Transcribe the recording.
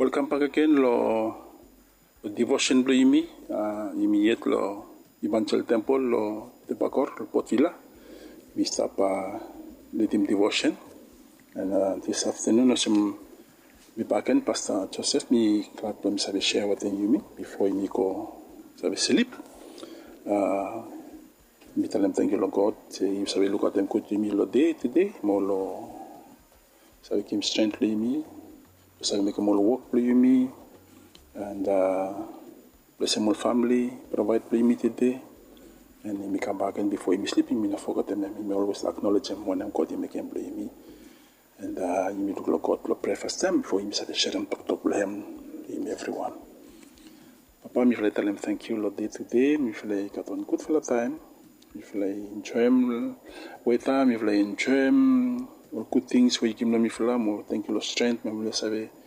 Welcome back again lo devotion lo imi yet lo Evangel Temple lo Tepakor lo Port Vila. We start leading devotion, and this afternoon we back in Pastor Joseph me glad to me share what you me before me go sleep. Me tell them thank you Lord God. You sabi look at them good me lo day today more lo sabi kim strength lo me. So make more work for me and bless my family, provide for me today. And me come back and before me sleeping, me not forget them. Me always acknowledge them when I'm God, you make him play me. And you need to look out to pray first time before you start to share and talk to him, everyone. Papa, me tell him thank you, Lord, day to day. Me feel got on good for the time. Me feel enjoy him, wait time. Me feel enjoy him. All good things for you give me feel more. Thank you, Lord, strength. Me will say